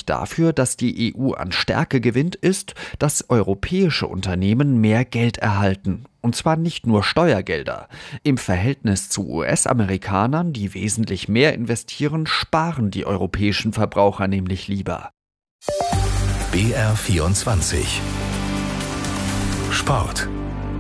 dafür, dass die EU an Stärke gewinnt, ist, dass europäische Unternehmen mehr Geld erhalten. Und zwar nicht nur Steuergelder. Im Verhältnis zu US-Amerikanern, die wesentlich mehr investieren, sparen die europäischen Verbraucher nämlich lieber. BR24 Sport.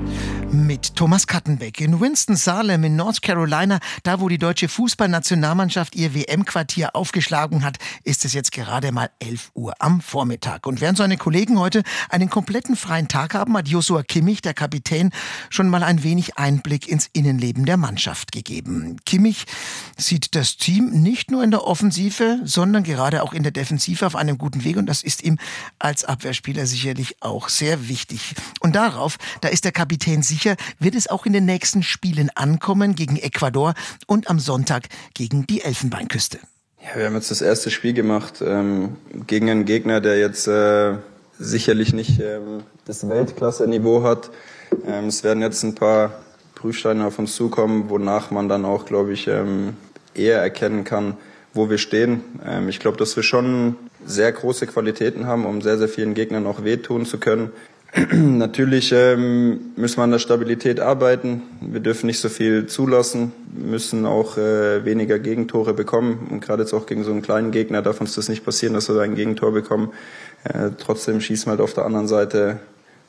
Mit Thomas Kattenbeck in Winston-Salem in North Carolina, da wo die deutsche Fußballnationalmannschaft ihr WM-Quartier aufgeschlagen hat, ist es jetzt gerade mal 11 Uhr am Vormittag. Und während seine Kollegen heute einen kompletten freien Tag haben, hat Joshua Kimmich, der Kapitän, schon mal ein wenig Einblick ins Innenleben der Mannschaft gegeben. Kimmich sieht das Team nicht nur in der Offensive, sondern gerade auch in der Defensive auf einem guten Weg. Und das ist ihm als Abwehrspieler sicherlich auch sehr wichtig. Und darauf, da ist der Kapitän sicher, wird es auch in den nächsten Spielen ankommen gegen Ecuador und am Sonntag gegen die Elfenbeinküste. Ja, wir haben jetzt das erste Spiel gemacht gegen einen Gegner, der jetzt sicherlich nicht das Weltklasse-Niveau hat. Es werden jetzt ein paar Prüfsteine auf uns zukommen, wonach man dann auch, glaube ich, eher erkennen kann, wo wir stehen. Ich glaube, dass wir schon sehr große Qualitäten haben, um sehr, sehr vielen Gegnern auch wehtun zu können. Natürlich müssen wir an der Stabilität arbeiten. Wir dürfen nicht so viel zulassen, müssen auch weniger Gegentore bekommen. Und gerade jetzt auch gegen so einen kleinen Gegner darf uns das nicht passieren, dass wir da ein Gegentor bekommen. Trotzdem schießen wir halt auf der anderen Seite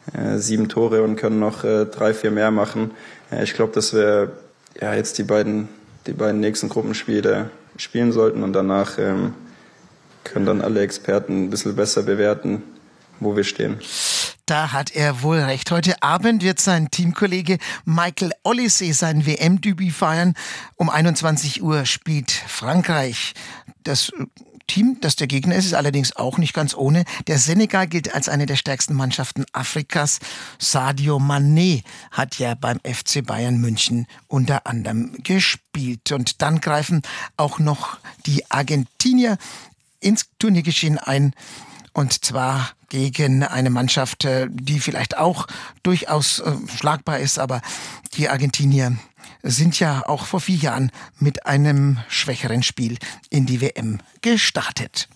7 Tore und können noch 3, 4 mehr machen. Ich glaube, dass wir jetzt die beiden nächsten Gruppenspiele spielen sollten und danach können dann alle Experten ein bisschen besser bewerten, wo wir stehen. Da hat er wohl recht. Heute Abend wird sein Teamkollege Michael Olise sein WM-Debüt feiern. Um 21 Uhr spielt Frankreich. Das Team, das der Gegner ist allerdings auch nicht ganz ohne. Der Senegal gilt als eine der stärksten Mannschaften Afrikas. Sadio Mané hat ja beim FC Bayern München unter anderem gespielt. Und dann greifen auch noch die Argentinier ins Turniergeschehen ein. Und zwar gegen eine Mannschaft, die vielleicht auch durchaus schlagbar ist. Aber die Argentinier sind ja auch vor 4 Jahren mit einem schwächeren Spiel in die WM gestartet.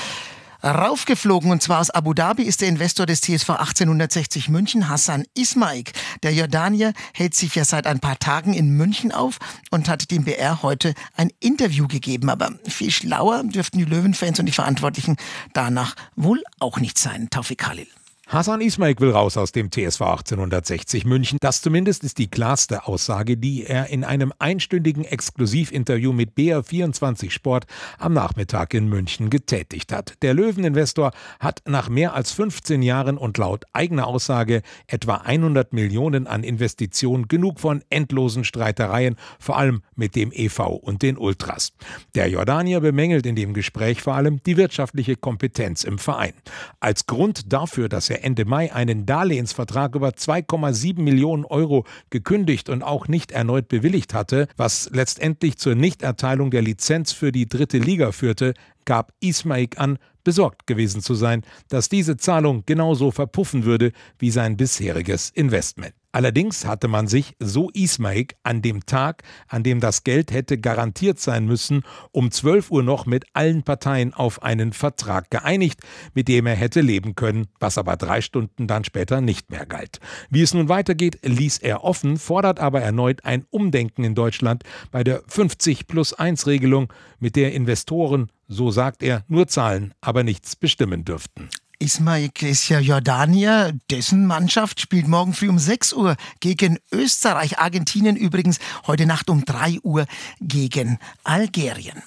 Raufgeflogen, und zwar aus Abu Dhabi, ist der Investor des TSV 1860 München, Hassan Ismaik. Der Jordanier hält sich ja seit ein paar Tagen in München auf und hat dem BR heute ein Interview gegeben. Aber viel schlauer dürften die Löwenfans und die Verantwortlichen danach wohl auch nicht sein. Taufik Khalil. Hassan Ismaik will raus aus dem TSV 1860 München. Das zumindest ist die klarste Aussage, die er in einem einstündigen Exklusivinterview mit BR24 Sport am Nachmittag in München getätigt hat. Der Löweninvestor hat nach mehr als 15 Jahren und laut eigener Aussage etwa 100 Millionen an Investitionen genug von endlosen Streitereien, vor allem mit dem EV und den Ultras. Der Jordanier bemängelt in dem Gespräch vor allem die wirtschaftliche Kompetenz im Verein. Als Grund dafür, dass er Ende Mai einen Darlehensvertrag über 2,7 Millionen Euro gekündigt und auch nicht erneut bewilligt hatte, was letztendlich zur Nichterteilung der Lizenz für die 3. Liga führte, gab Ismaik an, besorgt gewesen zu sein, dass diese Zahlung genauso verpuffen würde wie sein bisheriges Investment. Allerdings hatte man sich, so Ismaik, an dem Tag, an dem das Geld hätte garantiert sein müssen, um 12 Uhr noch mit allen Parteien auf einen Vertrag geeinigt, mit dem er hätte leben können, was aber 3 Stunden dann später nicht mehr galt. Wie es nun weitergeht, ließ er offen, fordert aber erneut ein Umdenken in Deutschland bei der 50+1-Regelung, mit der Investoren, so sagt er, nur zahlen, aber nichts bestimmen dürften. Ismaik ist ja Jordanier, dessen Mannschaft spielt morgen früh um 6 Uhr gegen Österreich. Argentinien übrigens heute Nacht um 3 Uhr gegen Algerien.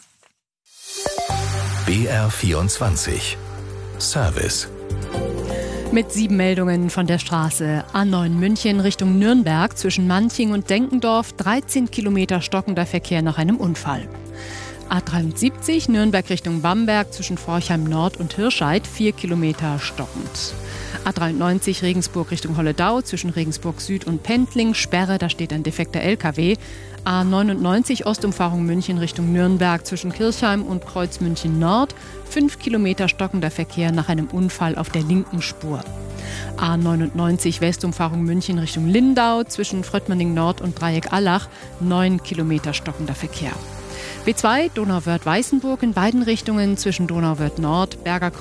BR24 Service. Mit 7 Meldungen von der Straße. A9 München Richtung Nürnberg zwischen Manching und Denkendorf, 13 Kilometer stockender Verkehr nach einem Unfall. A73 Nürnberg Richtung Bamberg zwischen Forchheim Nord und Hirscheid, 4 Kilometer stockend. A93 Regensburg Richtung Holledau zwischen Regensburg Süd und Pendling, Sperre, da steht ein defekter LKW. A99 Ostumfahrung München Richtung Nürnberg zwischen Kirchheim und Kreuz München Nord, 5 Kilometer stockender Verkehr nach einem Unfall auf der linken Spur. A99 Westumfahrung München Richtung Lindau zwischen Fröttmanning Nord und Dreieck Allach, 9 Kilometer stockender Verkehr. B2 Donauwörth-Weißenburg in beiden Richtungen zwischen Donauwörth Nord, Berger